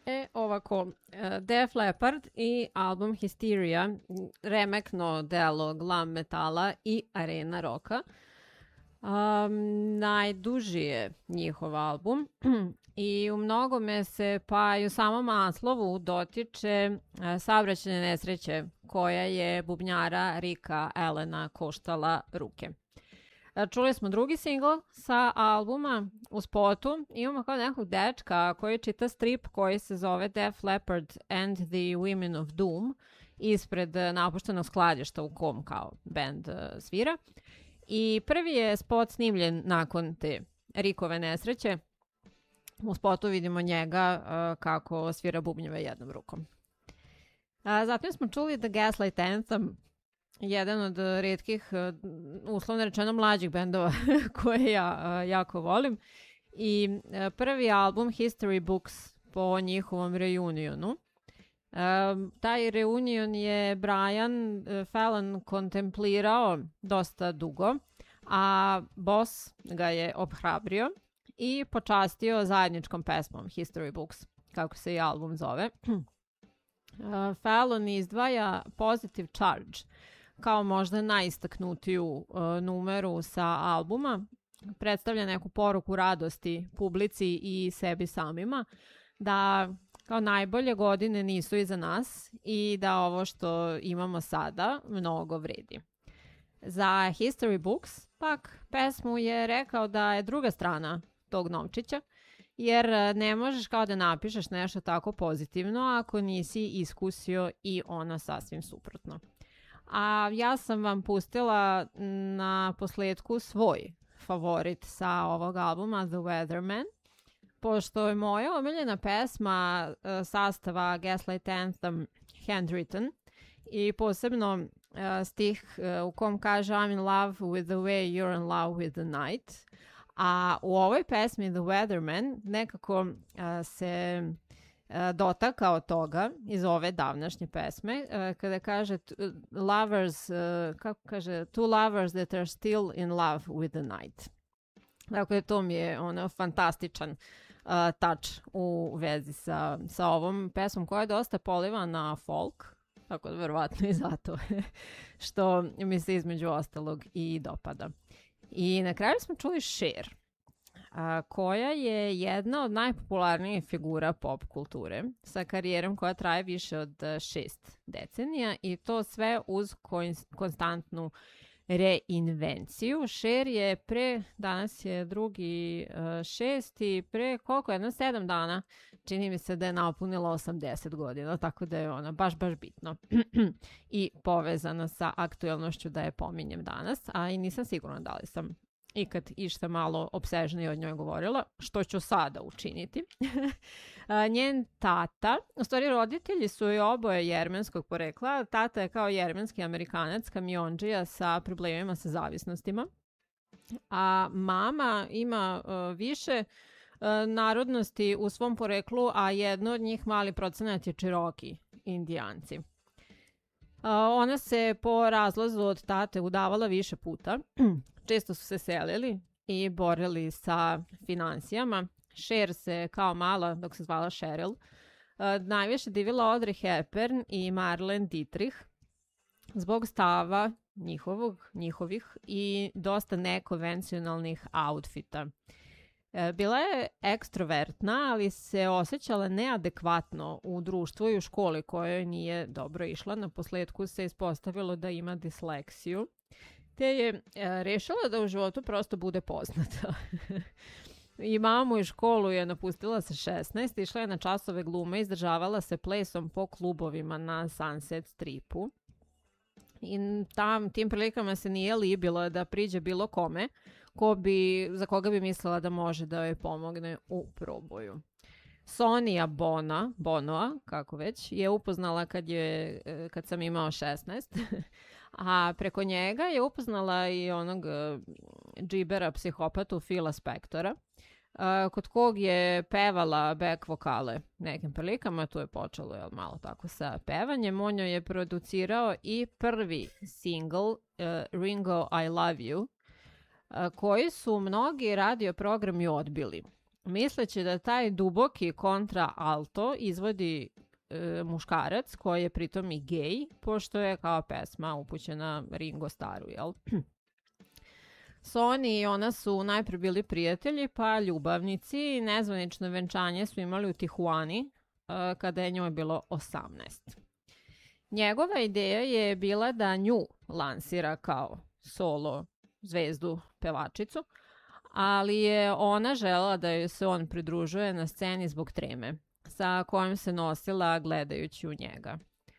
Ovako, Def Leppard i album Hysteria, remekno delo glam metala i arena roka. Najduži je njihov album i u mnogome se pa i u samom naslovu dotiče saobraćajne nesreće koja je bubnjara Ricka Allena koštala ruke. Čuli smo drugi singl sa albuma. U spotu imamo kao nekog dečka koji čita strip koji se zove Def Leppard and the Women of Doom ispred napuštenog skladišta u kom kao band svira. I prvi je spot snimljen nakon te Rickove nesreće. U spotu vidimo njega kako svira bubnjeve jednom rukom. Zatim smo čuli The Gaslight Anthem, jedan od retkih, uslovno rečeno mlađih bendova koje ja jako volim. I prvi album History Books po njihovom reunionu. Taj reunion je Brian Fallon kontemplirao dosta dugo, a boss ga je obhrabrio i počastio zajedničkom pesmom History Books, kako se i album zove. Fallon izdvaja Positive Charge kao možda najistaknutiju numeru sa albuma. Predstavlja neku poruku radosti publici i sebi samima, da kao najbolje godine nisu iza nas i da ovo što imamo sada mnogo vredi. Za History Books pak pesmu je rekao da je druga strana tog novčića, jer ne možeš kao da napišeš nešto tako pozitivno ako nisi iskusio i ono sasvim suprotno. A ja sam vam pustila na posledku svoj favorit sa ovog albuma, The Weatherman, pošto je moja omiljena pesma sastava Gaslight Anthem Handwritten i posebno stih u kom kaže I'm in love with the way you're in love with the night. A u ovoj pesmi The Weatherman nekako se dotakao toga iz ove davnašnje pesme kada kaže lovers, kako kaže, two lovers that are still in love with the night. Dakle, to mi je fantastičan touch u vezi sa ovom pesmom koja je dosta poliva na folk, tako da verovatno i zato što mi se između ostalog i dopada. I na kraju smo čuli Cher, koja je jedna od najpopularnijih figura pop kulture sa karijerom koja traje više od 6 decenija i to sve uz konstantnu reinvenciju. Cher je danas je 2.6. pre koliko? 7 dana. Čini mi se da je napunila 80 godina, tako da je ona baš bitno i povezana sa aktuelnošću da je pominjem danas, a i nisam sigurna da li sam ikad išta malo opsežnije od njoj govorila, što ću sada učiniti. Njen tata, u stvari roditelji su i oboje jermenskog porekla. Tata je kao jermenski Amerikanac, kamiondžija sa problemima sa zavisnostima, a mama ima više narodnosti u svom poreklu, a jedno od njih mali procenat je Cherokee, Indijanci. Ona se po razlazu od tate udavala više puta. Često su se selili i borili sa financijama. Cher se kao mala, dok se zvala Cheryl, najviše divila Audrey Hepburn i Marlene Dietrich zbog stava njihovih i dosta nekonvencionalnih outfita. Bila je ekstrovertna, ali se osjećala neadekvatno u društvu i u školi kojoj nije dobro išla. Na posledku se ispostavilo da ima disleksiju, te je rešila da u životu prosto bude poznata. I mamu i školu je napustila sa 16, išla je na časove glume, izdržavala se plesom po klubovima na Sunset Stripu. I tim prilikama se nije libila da priđe bilo kome za koga bi mislila da može da joj pomogne u proboju. Sonija Bonoa, kako već, je upoznala kad sam imao 16, a preko njega je upoznala i onog džibera psihopatu Phila Spectora, kod kog je pevala back vokale nekim prilikama. Tu je počelo malo tako sa pevanjem. On joj je producirao i prvi single Ringo I Love You, koji su mnogi radio programi odbili. misleći da taj duboki kontra alto izvodi muškarac koji je pritom i gej, pošto je kao pesma upućena Ringo Starru, jel? Sonny i ona su najpre bili prijatelji, pa ljubavnici i nezvanično venčanje su imali u Tijuani kada je njoj bilo 18. Njegova ideja je bila da nju lansira kao solo zvezdu pevačicu, ali je ona želela da joj se on pridružuje na sceni zbog treme sa kojom se nosila gledajući u njega.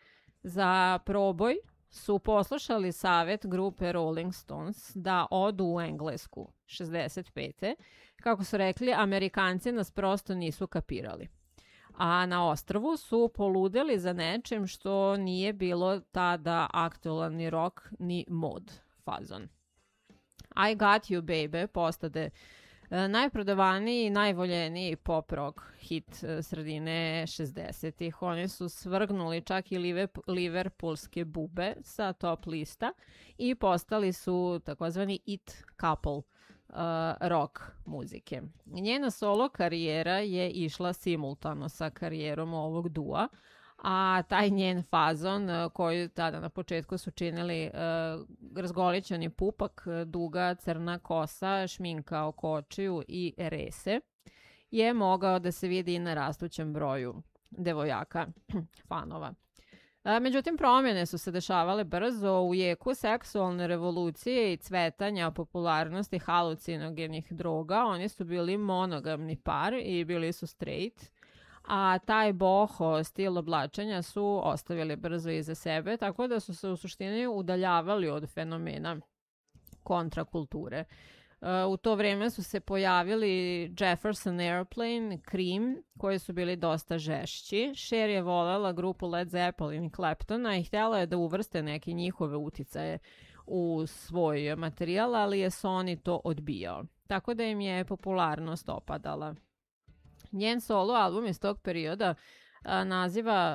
Za proboj su poslušali savjet grupe Rolling Stones da odu u Englesku 65. Kako su rekli, Amerikanci nas prosto nisu kapirali. A na ostrvu su poludeli za nečim što nije bilo tada aktualan ni rock ni mod fazon. I Got You Baby postade najprodavaniji i najvoljeniji pop rock hit sredine 60-ih. Oni su svrgnuli čak i liverpoolske bube sa top lista i postali su takozvani it couple rock muzike. Njena solo karijera je išla simultano sa karijerom ovog dua, a taj njen fazon koji tada na početku su činili razgolićeni pupak, duga crna kosa, šminka oko očiju i rese, je mogao da se vidi i na rastućem broju devojaka fanova. Međutim, promjene su se dešavale brzo u jeku seksualne revolucije i cvetanja popularnosti halucinogenih droga. Oni su bili monogamni par i bili su straight, a taj boho stil oblačenja su ostavili brzo iza sebe, tako da su se u suštini udaljavali od fenomena kontrakulture. U to vrijeme su se pojavili Jefferson Airplane, Cream, koji su bili dosta žešći. Cher je voljela grupu Led Zeppelin i Claptona i htjela je da uvrste neke njihove uticaje u svoj materijal, ali je Sonny to odbijao. Tako da im je popularnost opadala. Njen solo album iz tog perioda naziva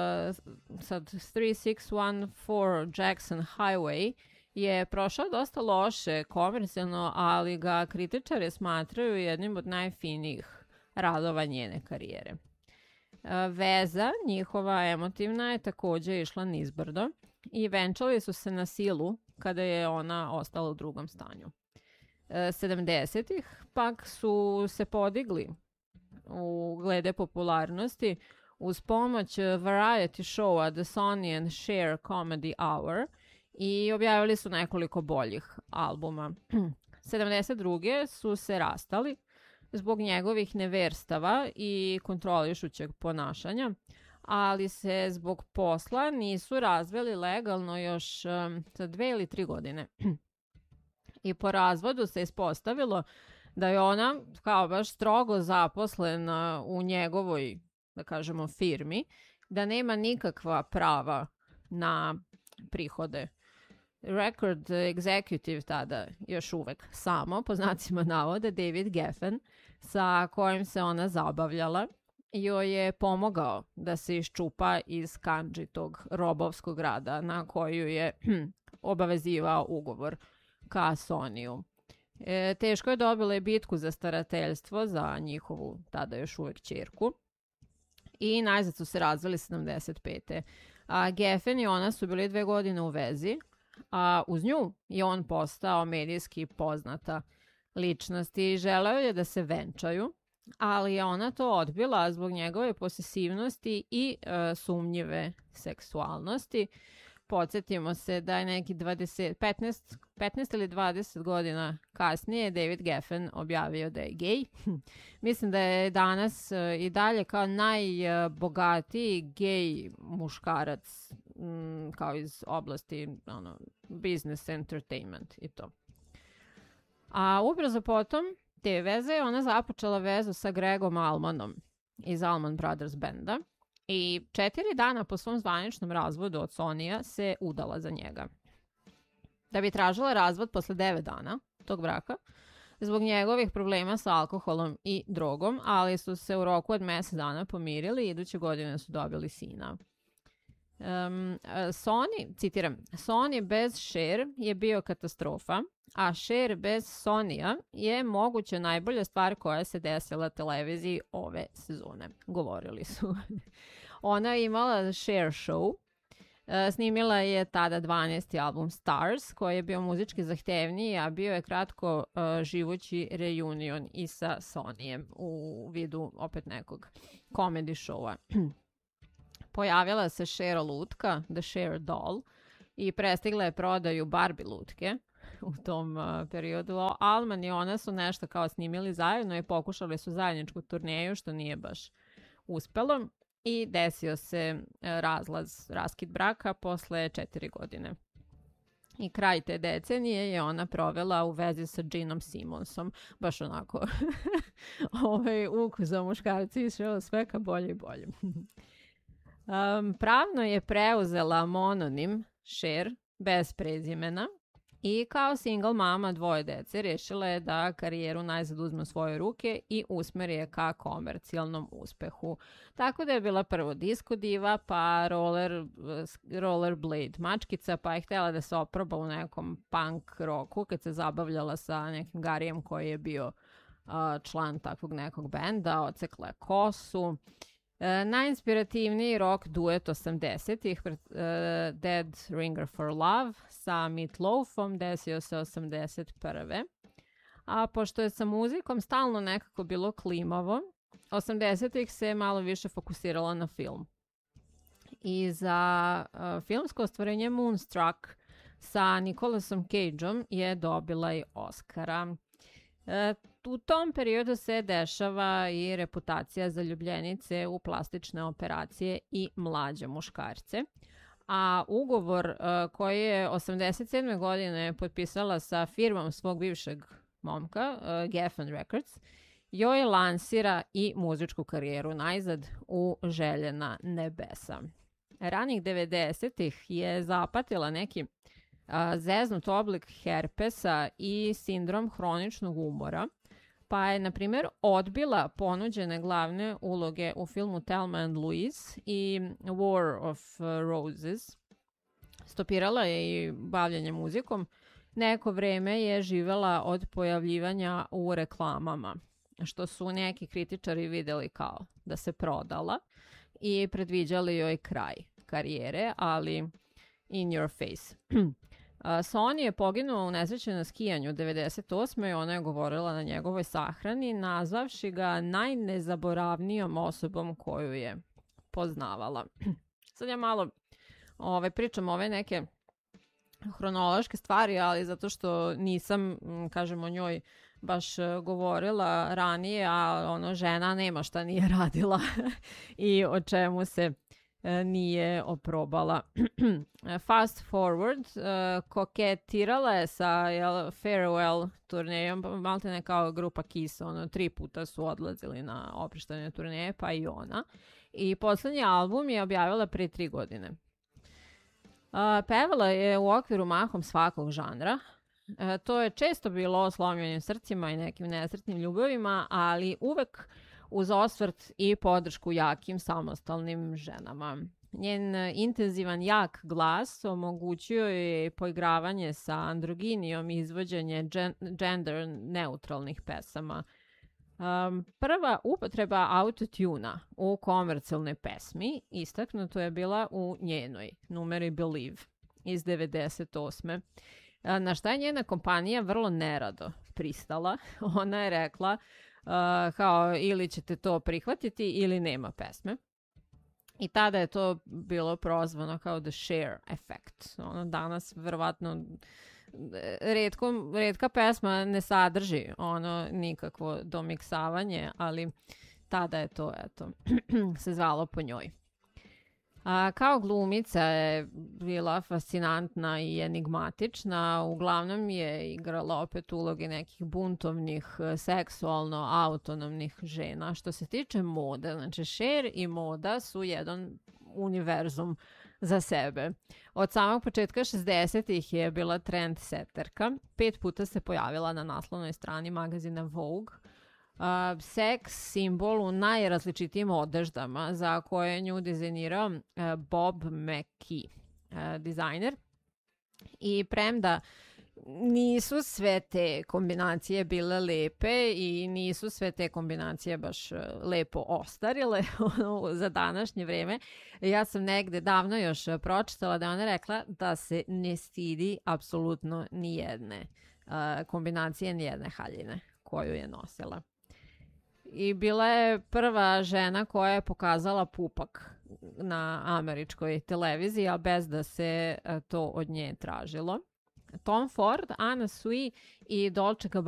sad 3614 Jackson Highway je prošao dosta loše komercijalno, ali ga kritičari smatraju jednim od najfinijih radova njene karijere. Veza njihova emotivna je također išla nizbrdo i venčali su se na silu kada je ona ostala u drugom stanju. 70-ih pak su se podigli u glede popularnosti uz pomoć variety showa The Sonny and Cher Comedy Hour i objavili su nekoliko boljih albuma. 72. su se rastali zbog njegovih neverstava i kontrolišućeg ponašanja, ali se zbog posla nisu razveli legalno još za 2 ili 3 godine. I po razvodu se ispostavilo da je ona kao baš strogo zaposlena u njegovoj, da kažemo, firmi, da nema nikakva prava na prihode. Record executive tada još uvek samo, po znacima navoda, David Geffen, sa kojim se ona zabavljala, joj je pomogao da se iščupa iz kandži tog robovskog rada na koju je obavezivao ugovor ka Soniju. Teško je dobila i bitku za starateljstvo za njihovu tada još uvek ćerku i najzad su se razvili 75. Geffen i ona su bili 2 godine u vezi, a uz nju je on postao medijski poznata ličnost i želeo je da se venčaju, ali je ona to odbila zbog njegove posesivnosti i sumnjive seksualnosti. Podsjetimo se da je neki 15 ili 20 godina kasnije David Geffen objavio da je gej. Mislim da je danas i dalje kao najbogatiji gej muškarac kao iz oblasti business entertainment i to. A ubrzo potom te veze ona započela vezu sa Gregom Allmanom iz Allman Brothers benda i 4 dana po svom zvaničnom razvodu od Sonija se udala za njega. Da bi tražila razvod posle 9 dana tog braka, zbog njegovih problema sa alkoholom i drogom, ali su se u roku od mjesec dana pomirili i iduće godine su dobili sina. Sony, citiram, Sony bez Cher je bio katastrofa, a Cher bez Sonija je moguće najbolja stvar koja se desila televiziji ove sezone, govorili su. Ona je imala Cher show, snimila je tada 12. album Stars, koji je bio muzički zahtevniji, a bio je kratko živući reunion i sa Sonijem u vidu opet nekog comedy showa. Pojavila se Cher lutka, The Cher doll, i prestigla je prodaju Barbie lutke u tom periodu. Alman i ona su nešto kao snimili zajedno i pokušali su zajedničku turneju, što nije baš uspelo. I desio se raskid braka posle 4 godine. I kraj te decenije je ona provela u vezi sa Geneom Simonsom. Baš onako ukus za muškarci išao sve ka bolje i bolje. Pravno je preuzela mononim Cher bez prezimena i kao single mama 2 dece rešila je da karijeru najzad uzme u svoje ruke i usmeri je ka komercijalnom uspehu. Tako da je bila prvo disco diva, pa rollerblade mačkica, pa je htjela da se oproba u nekom punk roku kad se zabavljala sa nekim Garijem koji je bio član takvog nekog benda, ocekla je kosu. Najinspirativniji rock duet 80-ih, Dead Ringer for Love sa Meat Loafom, desio se 81. A pošto je sa muzikom stalno nekako bilo klimavo, 80-ih se malo više fokusirala na film. I za filmsko ostvarenje Moonstruck sa Nicolasom Cageom je dobila i Oscara. U tom periodu se dešava i reputacija zaljubljenice u plastične operacije i mlađe muškarce. A ugovor koji je 87. godine potpisala sa firmom svog bivšeg momka, Geffen Records, joj lansira i muzičku karijeru najzad u željena nebesa. Ranih 90-ih je zapatila neki zeznut oblik herpesa i sindrom hroničnog umora, pa je, na primjer, odbila ponuđene glavne uloge u filmu Thelma and Louise i War of Roses. Stopirala je i bavljanje muzikom. Neko vreme je živela od pojavljivanja u reklamama, što su neki kritičari vidjeli kao da se prodala i predviđali joj kraj karijere, ali in your face. Sony je poginuo u nesreći na skijanju 98. i ona je govorila na njegovoj sahrani, nazvavši ga najnezaboravnijom osobom koju je poznavala. Sad ja malo pričam ove neke hronološke stvari, ali zato što nisam, kažem, o njoj baš govorila ranije, a žena nema šta nije radila i o čemu se nije oprobala. Fast forward, koketirala je sa Farewell turnejom, malte ne kao grupa Kiss, 3 puta su odlazili na oproštene turneje, pa i ona. I poslednji album je objavila pre 3 godine. Pevala je u okviru mahom svakog žanra. To je često bilo o slomljenim srcima i nekim nesretnim ljubavima, ali uvek uz osvrt i podršku jakim samostalnim ženama. Njen intenzivan jak glas omogućio je poigravanje sa androginijom i izvođenje gender neutralnih pesama. Prva upotreba autotuna u komercijalnoj pesmi istaknuto je bila u njenoj numeri Believe iz 98. Na šta je njena kompanija vrlo nerado pristala. Ona je rekla kao ili ćete to prihvatiti ili nema pesme. I tada je to bilo prozvano kao the Cher effect. Danas verovatno retka pesma ne sadrži nikakvo domiksavanje, ali tada je to se zvalo po njoj. Kao glumica je bila fascinantna i enigmatična. Uglavnom je igrala opet uloge nekih buntovnih, seksualno autonomnih žena. Što se tiče mode, znači Cher i moda su jedan univerzum za sebe. Od samog početka 60-ih je bila trendsetterka. 5 puta se pojavila na naslovnoj strani magazina Vogue. seks simbol u najrazličitijim odeždama za koje je nju dizajnirao Bob McKee, dizajner. I premda nisu sve te kombinacije bile lepe i nisu sve te kombinacije baš lepo ostarile za današnje vreme, ja sam negde davno još pročitala da je ona rekla da se ne stidi apsolutno ni jedne kombinacije, ni jedne haljine koju je nosila. I bila je prva žena koja je pokazala pupak na američkoj televiziji, a bez da se to od nje tražilo. Tom Ford, Anna Sui i Dolce &